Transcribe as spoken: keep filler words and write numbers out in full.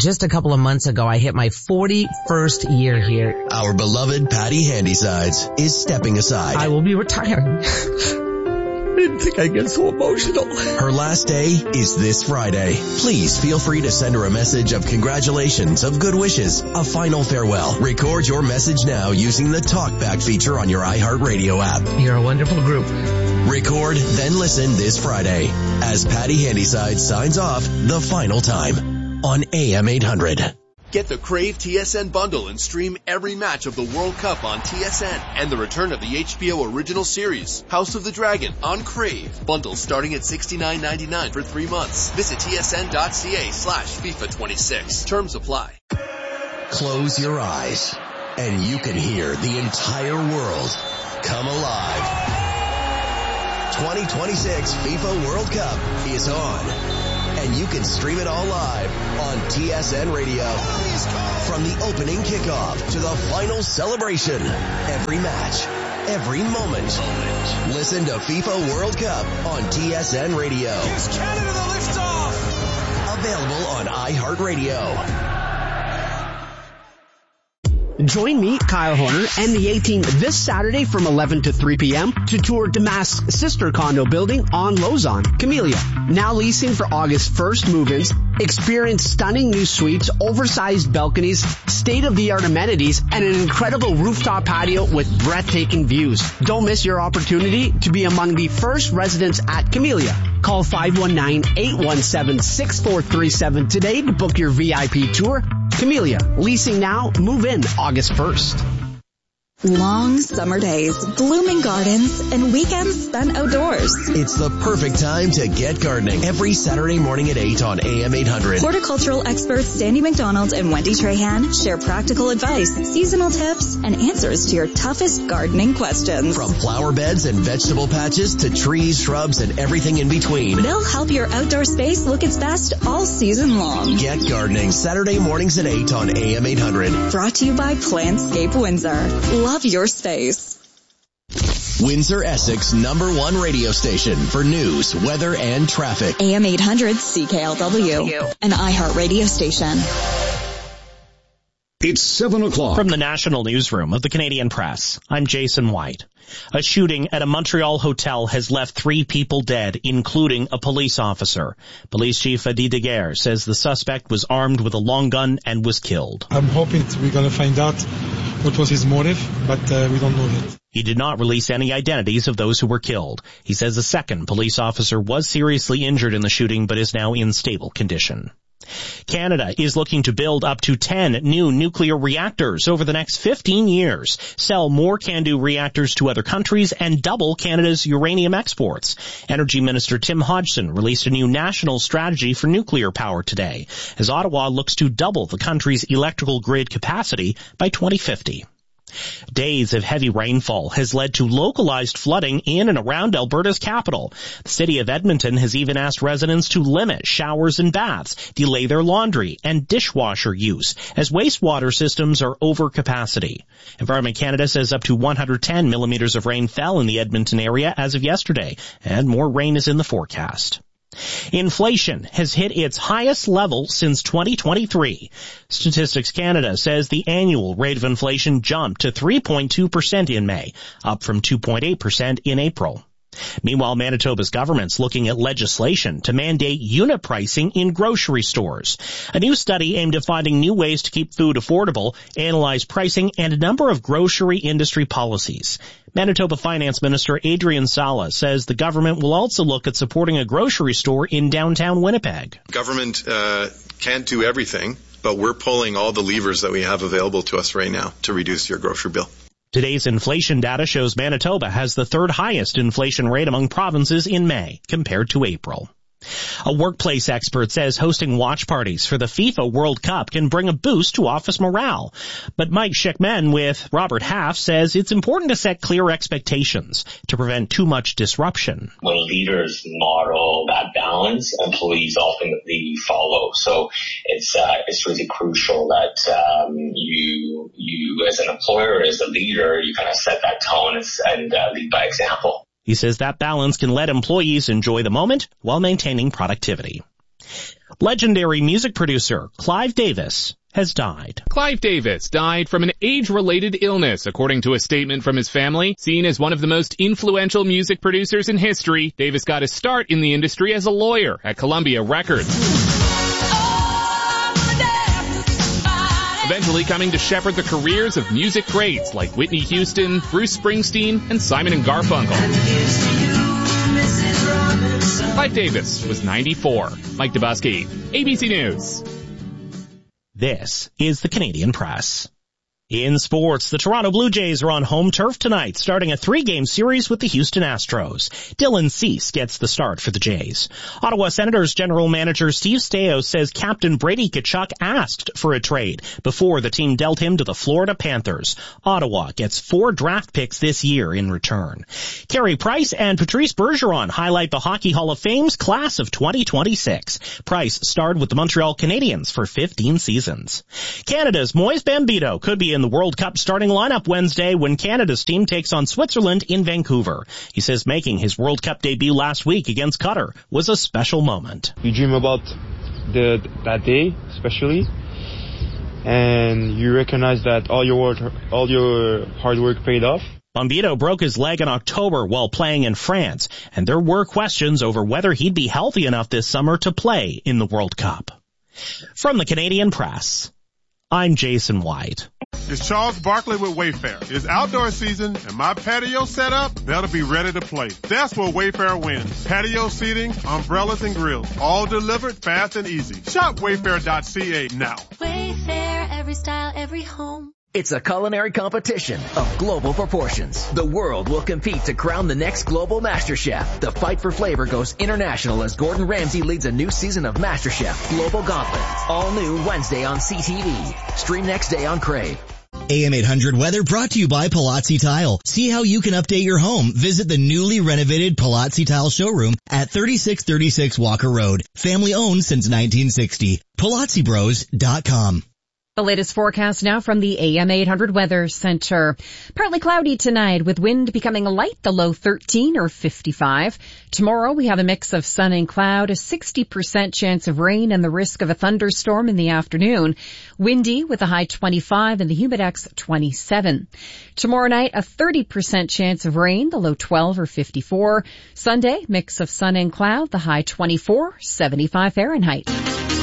just a couple of months ago, I hit my forty-first year here. Our beloved Patty Handysides is stepping aside. I will be retiring. I didn't think I'd get so emotional. Her last day is this Friday. Please feel free to send her a message of congratulations, of good wishes, a final farewell. Record your message now using the TalkBack feature on your iHeartRadio app. You're a wonderful group. Record, then listen this Friday as Patty Handyside signs off the final time on A M eight hundred. Get the Crave T S N bundle and stream every match of the World Cup on T S N and the return of the H B O original series, House of the Dragon, on Crave. Bundles starting at sixty-nine ninety-nine for three months. Visit tsn.ca slash FIFA 26. Terms apply. Close your eyes and you can hear the entire world come alive. twenty twenty-six FIFA World Cup is on. And you can stream it all live on T S N Radio. From the opening kickoff to the final celebration, every match, every moment. Listen to FIFA World Cup on T S N Radio. Here's Canada, the liftoff. Available on iHeartRadio. Join me, Kyle Horner, and the A-Team this Saturday from eleven to three p.m. to tour Damask's sister condo building on Lausanne, Camellia. Now leasing for August first move-ins. Experience stunning new suites, oversized balconies, state-of-the-art amenities, and an incredible rooftop patio with breathtaking views. Don't miss your opportunity to be among the first residents at Camellia. Call five one nine, eight one seven, six four three seven today to book your V I P tour. Camellia, leasing now, move in August first. Long summer days, blooming gardens, and weekends spent outdoors. It's the perfect time to get gardening. Every Saturday morning at eight on A M eight hundred. Horticultural experts Sandy McDonald and Wendy Trahan share practical advice, seasonal tips, and answers to your toughest gardening questions. From flower beds and vegetable patches to trees, shrubs, and everything in between. They'll help your outdoor space look its best all season long. Get gardening Saturday mornings at eight on A M eight hundred. Brought to you by Plantscape Windsor. Love your space. Windsor Essex number one radio station for news, weather, and traffic. A M eight hundred C K L W, an iHeart radio station. It's seven o'clock. From the National Newsroom of the Canadian Press, I'm Jason White. A shooting at a Montreal hotel has left three people dead, including a police officer. Police Chief Adi Daguerre says the suspect was armed with a long gun and was killed. I'm hoping we're going to find out what was his motive, but uh, we don't know yet. He did not release any identities of those who were killed. He says a second police officer was seriously injured in the shooting but is now in stable condition. Canada is looking to build up to ten new nuclear reactors over the next fifteen years, sell more CANDU reactors to other countries, and double Canada's uranium exports. Energy Minister Tim Hodgson released a new national strategy for nuclear power today, as Ottawa looks to double the country's electrical grid capacity by twenty fifty. Days of heavy rainfall has led to localized flooding in and around Alberta's capital. The city of Edmonton has even asked residents to limit showers and baths, delay their laundry and dishwasher use, as wastewater systems are over capacity. Environment Canada says up to one hundred ten millimeters of rain fell in the Edmonton area as of yesterday, and more rain is in the forecast. Inflation has hit its highest level since twenty twenty-three. Statistics Canada says the annual rate of inflation jumped to three point two percent in May, up from two point eight percent in April. Meanwhile, Manitoba's government's looking at legislation to mandate unit pricing in grocery stores. A new study aimed at finding new ways to keep food affordable, analyze pricing, and a number of grocery industry policies. Manitoba Finance Minister Adrian Sala says the government will also look at supporting a grocery store in downtown Winnipeg. Government uh, can't do everything, but we're pulling all the levers that we have available to us right now to reduce your grocery bill. Today's inflation data shows Manitoba has the third highest inflation rate among provinces in May compared to April. A workplace expert says hosting watch parties for the FIFA World Cup can bring a boost to office morale. But Mike Schickman with Robert Half says it's important to set clear expectations to prevent too much disruption. When leaders model that balance, employees ultimately follow. So it's uh, it's really crucial that um, you you as an employer, as a leader, you kind of set that tone and uh, lead by example. He says that balance can let employees enjoy the moment while maintaining productivity. Legendary music producer Clive Davis has died. Clive Davis died from an age-related illness, according to a statement from his family. Seen as one of the most influential music producers in history, Davis got his start in the industry as a lawyer at Columbia Records. Eventually coming to shepherd the careers of music greats like Whitney Houston, Bruce Springsteen, and Simon and Garfunkel. Clive Davis was ninety-four. Mike Dubusky, A B C News. This is the Canadian Press. In sports, the Toronto Blue Jays are on home turf tonight, starting a three-game series with the Houston Astros. Dylan Cease gets the start for the Jays. Ottawa Senators general manager Steve Staios says Captain Brady Tkachuk asked for a trade before the team dealt him to the Florida Panthers. Ottawa gets four draft picks this year in return. Carey Price and Patrice Bergeron highlight the Hockey Hall of Fame's class of twenty twenty-six. Price starred with the Montreal Canadiens for fifteen seasons. Canada's Moise Bambito could be in the World Cup starting lineup Wednesday when Canada's team takes on Switzerland in Vancouver. He says making his World Cup debut last week against Qatar was a special moment. You dream about the that day, especially, and you recognize that all your all your hard work paid off. Bambito broke his leg in October while playing in France, and there were questions over whether he'd be healthy enough this summer to play in the World Cup. From the Canadian Press, I'm Jason White. It's Charles Barkley with Wayfair. It's outdoor season, and my patio set up, that'll be ready to play. That's where Wayfair wins. Patio seating, umbrellas, and grills, all delivered fast and easy. Shop wayfair dot c a now. Wayfair, every style, every home. It's a culinary competition of global proportions. The world will compete to crown the next global master chef. The fight for flavor goes international as Gordon Ramsay leads a new season of MasterChef Global Gauntlet. All new Wednesday on C T V. Stream next day on Crave. A M eight hundred weather brought to you by Palazzi Tile. See how you can update your home. Visit the newly renovated Palazzi Tile showroom at thirty-six thirty-six Walker Road. Family owned since nineteen sixty. Palazzi Bros dot com. The latest forecast now from the A M eight hundred Weather Center. Partly cloudy tonight with wind becoming light, the low thirteen or fifty-five. Tomorrow we have a mix of sun and cloud, a sixty percent chance of rain and the risk of a thunderstorm in the afternoon. Windy with a high twenty-five and the humidex twenty-seven. Tomorrow night a thirty percent chance of rain, the low twelve or fifty-four. Sunday, mix of sun and cloud, the high twenty-four, seventy-five Fahrenheit.